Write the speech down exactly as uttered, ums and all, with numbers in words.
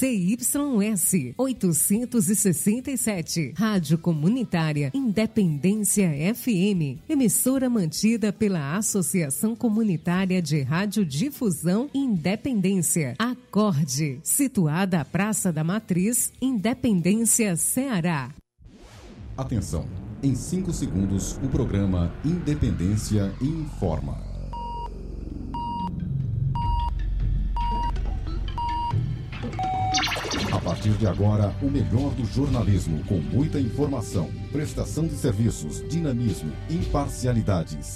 C Y S oitocentos e sessenta e sete, Rádio Comunitária Independência F M, emissora mantida pela Associação Comunitária de Radiodifusão Independência, Acorde, situada à Praça da Matriz, Independência, Ceará. Atenção, em cinco segundos o programa Independência informa. A partir de agora, o melhor do jornalismo, com muita informação, prestação de serviços, dinamismo, imparcialidade.